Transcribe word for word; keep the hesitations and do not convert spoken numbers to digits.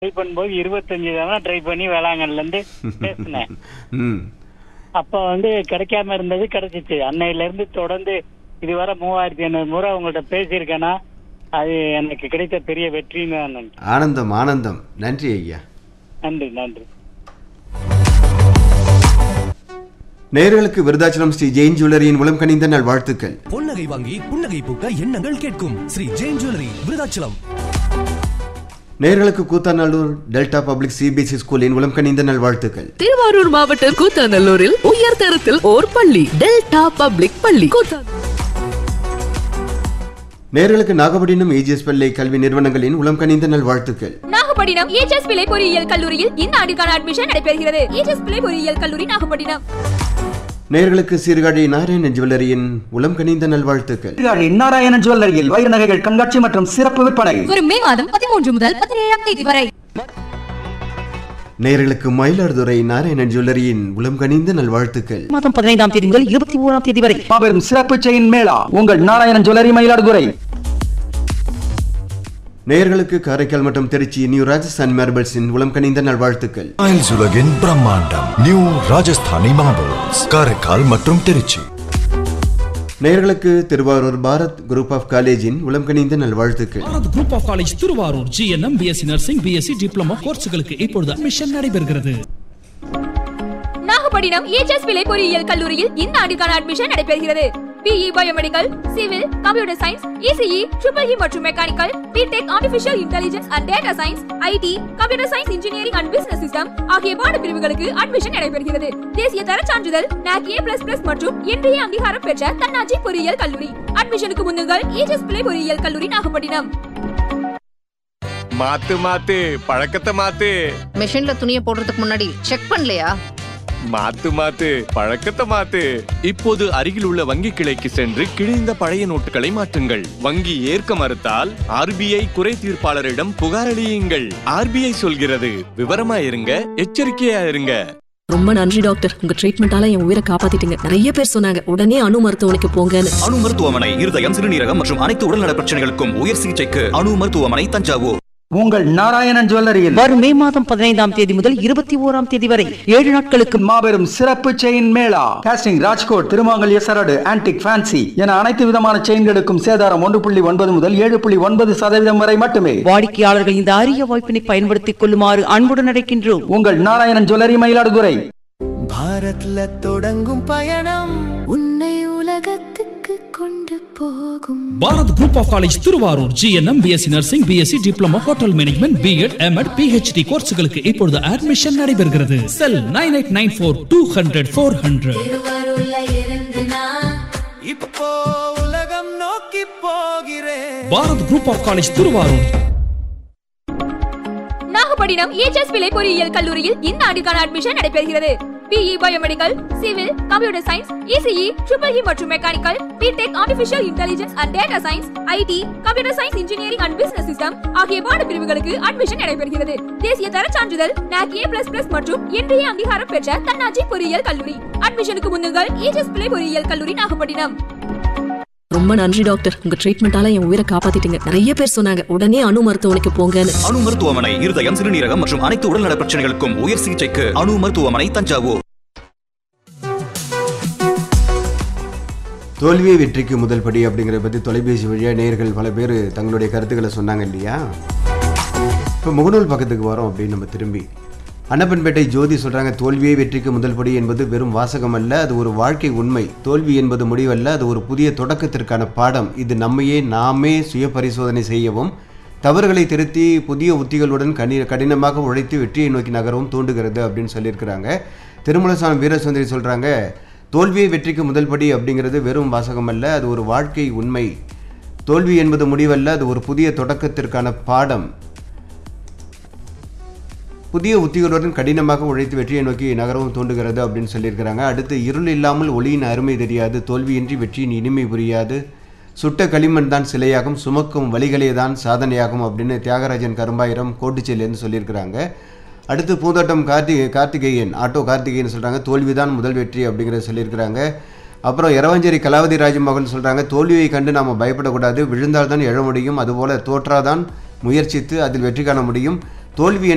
Try பண்ணும்போது இருபத்தஞ்சு தடவை ட்ரை பண்ணி வேளாங்கண்ணில இருந்து பேசினேன். அப்ப வந்து கிடைக்காம இருந்தது கிடைச்சிச்சு. அன்னையில இருந்து தொடர்ந்து இதுவரை மூவாயிரத்தி ஐநூறு முறை உங்கள்கிட்ட பேசியிருக்கேன்னா அது எனக்கு கிடைத்த பெரிய வெற்றின்னு நான் நினைக்கிறேன். ஆனந்தம் ஆனந்தம். நன்றி ஐயா. நன்றி நன்றி. நேயர்களுக்கு விருதாச்சலம் ஸ்ரீ ஜெயின் ஜுவல்லரியின் மூலம் கணிந்த நல் வாழ்த்துக்கள். பொன்னகை வாங்கி புன்னகை பூக்க எண்ணங்கள் கேட்கும் ஸ்ரீ ஜெயின் ஜுவல்லரி விருதாச்சலம். நேயர்களுக்கு கூத்தாநல்லூர் டெல்டா பப்ளிக் சிபிஎஸ்இ ஸ்கூலின் மூலம் கணிந்த நல் வாழ்த்துக்கள். திருவாரூர் மாவட்டம் கூத்தாநல்லூரில் உயர் தரத்தில் ஓர் பள்ளி, டெல்டா பப்ளிக் பள்ளி. நேயர்களுக்கு நாகப்பட்டினம் ஏஜிஎஸ் பிள்ளை கல்வி நிறுவனங்களின் உளம் கனிந்த நல் வாழ்த்துக்கள். நாகப்பட்டினம் ஏஜிஎஸ் பிள்ளை பொறியியல் கல்லூரியில் இந்த ஆண்டுக்கான அட்மிஷன் நடைபெறுகிறது. ஏஜிஎஸ் பிள்ளை பொறியியல் கல்லூரி நாகப்பட்டினம். நேயர்களுக்கு சீர்காழி நாராயணன் ஜுவல்லரியின் உளம் கனிந்த நல் வாழ்த்துக்கள். சீர்காழி நாராயணன் ஜுவல்லரியில் வைர நகைகள் கண்காட்சி மற்றும் சிறப்பு விற்பனை வரும் மே மாதம் பதிமூன்று முதல் பதினேழாம் தேதி வரை. நேயர்களுக்கு மயிலாடுதுறை நாராயணன் ஜுவல்லரியின் உளம் கனிந்த நல் வாழ்த்துக்கள். மாதம் பதினைந்தாம் தேதி முதல் இருபத்தி ஓராம் தேதி வரை மாபெரும் சிறப்பு செயின் மேளா உங்கள் நாராயணன் ஜுவல்லரி மயிலாடுதுறை. நேயர்களுக்கு காரைக்கால் மற்றும் திருச்சி நியூ ராஜஸ்தான் மார்பிள்ஸின் உளம் கனிந்த நல் வாழ்த்துக்கள். டைல்ஸ் உலகின் பிரம்மாண்டம் நியூ ராஜஸ்தானி மார்பிள்ஸ் காரைக்கால் மற்றும் திருச்சி. நேயர்களுக்கு திருவாரூர் பாரத் குரூப் ஆஃப் காலேஜின் உளம் கனிந்த நல் வாழ்த்துக்கள். Bharat group of college Thiruvarur GNM BSc nursing BSc diploma கோர்ஸ்களுக்கு இப்பொழுது அட்மிஷன் நடைபெறுகிறது. நாகப்பட்டினம் ஏஜிஎஸ் பிள்ளை பொறியியல் கல்லூரியில் இந்த ஆண்டுக்கான அட்மிஷன் நடைபெறுகிறது. BE biomedical, civil, computer science, ECE, triple E மற்றும் mechanical, BTech artificial intelligence and data science, ID, computer science engineering and business system ஆகிய பாட பிரிவுகளுக்கு அட்மிஷன் நடைபெறுகிறது. தேசிய தர சான்றிதழ் நாக் ஏ பிளஸ் பிளஸ் மற்றும் இன்றைய அங்கீகாரம் பெற்ற தன்னாட்சி பொறியியல் கல்லூரி. அட்மிஷனுக்கு முன்னுங்கள் ஏஜிஎஸ் பிள்ளை பொறியியல் கல்லூரி நாகப்பட்டினம். மாத்து மாத்து பழக்கத்தை மாத்து. மெஷின்ல துணியை போடுறதுக்கு முன்னாடி செக் பண்ணலையா? மாத்து மாத்து பழக்கத்தை மாத்து. இப்போது அருகில் உள்ள வங்கி கிளைக்கு சென்று கிழிந்த பழைய நோட்டுகளை மாற்றுங்கள். வங்கி ஏற்க மறுத்தால் ஆர்பிஐ குறை தீர்ப்பாளரிடம் புகார் அளியுங்கள். ஆர்பிஐ சொல்கிறது விவரமா இருங்க, எச்சரிக்கையா இருங்க. ரொம்ப நன்றி டாக்டர், உங்க ட்ரீட்மெண்டால என் உயிரை காப்பாத்திட்டீங்க. நிறைய பேர் சொன்னாங்க உடனே அணு மருத்துவமனைக்கு போங்கன்னு. அணு மருத்துவமனை இருதயம், சிறுநீரகம் மற்றும் அனைத்து உடல்நல பிரச்சனைகளுக்கும் உயர் சிகிச்சைக்கு அணு மருத்துவமனை தஞ்சாவூர். உங்கள் நாராயணன் ஜுவல்லரியில் வரும் மே மாதம் பதினைந்தாம் தேதி முதல் இருபத்தி ஓராம் தேதி வரை ஏழு நாட்களுக்கு மாபெரும் சிறப்பு செயின் மேளா. காஸ்டிங், ராஜ்கோட், திருமாங்கல்ய சரடு, ஆன்டிக், ஃபேன்சி என அனைத்து விதமான செயின்களுக்கும் சேதாரம் ஒன்று புள்ளி ஒன்பது முதல் ஏழு புள்ளி ஒன்பது சதவீதம் வரை மட்டுமே. வாடிக்கையாளர்கள் இந்த அரிய வாய்ப்பினை பயன்படுத்திக் கொள்ளுமாறு அன்புடன் அழைக்கின்றோம். உங்கள் நாராயணன் ஜுவல்லரி மயிலாடுதுறை. பாரத்ல தொடங்கும் பயணம் உன்னை உலகத்துக்கு கொண்டு போகும். Bharat group of college Thiruvarur GNM BSc nursing BSc diploma hotel management BEd MEd PhD கோர்ஸ்களுக்கு இப்பொழுது அட்மிஷன் நடைபெறுகிறது. செல் nine eight nine four two hundred four hundred. இப்போ உலகம் நோக்கி போகிறேன். Bharat group of college Thiruvarur. Nagapattinam AGS பிள்ளை பொறியியல் கல்லூரியில் இந்த ஆண்டுக்கான அட்மிஷன் நடைபெறுகிறது. BE biomedical, civil, computer science, ECE, triple E மற்றும் mechanical, BTech artificial intelligence and data science, ID, computer science engineering and business system ஆகிய பாட பிரிவுகளுக்கு அட்மிஷன் நடைபெறுகிறது. தேசிய தர சான்றிதழ் நாக் ஏ பிளஸ் பிளஸ் மற்றும் இன்றைய அங்கீகாரம் பெற்ற தன்னாட்சி பொறியியல் கல்லூரி. அட்மிஷனுக்கு முன்னுங்கள் ஏஜிஎஸ் பிள்ளை பொறியியல் கல்லூரி நாகப்பட்டினம். ரொம்ப நன்றி டாக்டர், உங்க ட்ரீட்மெண்டால என் உயிரை காப்பாத்திட்டீங்க. நிறைய பேர் சொன்னாங்க உடனே அணு மருத்துவமனைக்கு போங்கன்னு. அணு மருத்துவமனை இருதயம், சிறுநீரகம் மற்றும் அனைத்து உடல்நல பிரச்சனைகளுக்கும் உயர் சிகிச்சைக்கு அணு மருத்துவமனை தஞ்சாவூர். தோல்வியை வெற்றிக்கு முதல் படி அப்படிங்கிறத பற்றி தொலைபேசி வழியாக நேயர்கள் பல பேர் தங்களுடைய கருத்துக்களை சொன்னாங்க இல்லையா? இப்போ முகநூல் பக்கத்துக்கு வரோம் அப்படின்னு நம்ம திரும்பி அன்னப்பன்பேட்டை ஜோதி சொல்கிறாங்க, தோல்வியை வெற்றிக்கு முதல் படி என்பது வெறும் வாசகம் அல்ல, அது ஒரு வாழ்க்கை உண்மை. தோல்வி என்பது முடிவல்ல, அது ஒரு புதிய தொடக்கத்திற்கான பாடம். இது நம்மையே நாமே சுய பரிசோதனை செய்யவும், தவறுகளை திருத்தி புதிய உத்திகளுடன் கனி கடினமாக உழைத்து வெற்றியை நோக்கி நகரவும் தூண்டுகிறது அப்படின்னு சொல்லியிருக்கிறாங்க. திருமலசாமி வீரசுந்தரி சொல்கிறாங்க, தோல்வியை வெற்றிக்கு முதல் படி அப்படிங்கிறது வெறும் வாசகம் அல்ல, அது ஒரு வாழ்க்கை உண்மை. தோல்வி என்பது முடிவல்ல, அது ஒரு புதிய தொடக்கத்திற்கான பாடம். புதிய உத்திகளுடன் கடினமாக உழைத்து வெற்றியை நோக்கி நகரவும் தூண்டுகிறது அப்படின்னு சொல்லியிருக்கிறாங்க. அடுத்து, இருள் இல்லாமல் ஒளியின் அருமை தெரியாது, தோல்வியின்றி வெற்றியின் இனிமை புரியாது, சுட்ட களிமண் தான் சிலையாகும், சுமக்கும் வழிகளே தான் சாதனையாகும் அப்படின்னு தியாகராஜன் கரும்பாயிரம் கோட்டுச்சேரிலேருந்து சொல்லியிருக்கிறாங்க. அடுத்து பூந்தோட்டம் கார்த்திகை கார்த்திகேயன் ஆட்டோ கார்த்திகேயன் சொல்கிறாங்க, தோல்விதான் முதல் வெற்றி அப்படிங்கிறத சொல்லியிருக்கிறாங்க. அப்புறம் இரவஞ்சேரி கலாவதி ராஜமோகன் சொல்கிறாங்க, தோல்வியை கண்டு நாம் பயப்படக்கூடாது, விழுந்தால்தான் எழ முடியும், அதுபோல் தோற்றாதான் முயற்சித்து அதில் வெற்றி காண முடியும். தோல்வி